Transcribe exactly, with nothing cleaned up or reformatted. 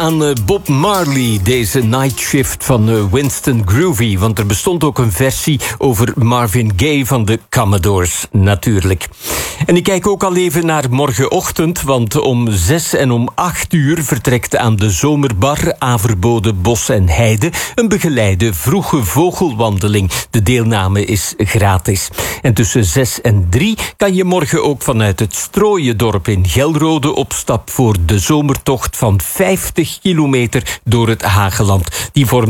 aan uh, Bob Marley, deze Night Shift van uh, Winston Groovy. Want er bestond ook een versie over Marvin Gaye van de Commodores, natuurlijk. En ik kijk ook al even naar morgenochtend, want om zes en om acht uur vertrekt aan de Zomerbar Averbode Bos en Heide een begeleide vroege vogelwandeling. De deelname is gratis. En tussen zes en drie kan je morgen ook vanuit het Strooiendorp in Gelrode op stap voor de zomertocht van vijftig kilometer door het Hageland. Die vormt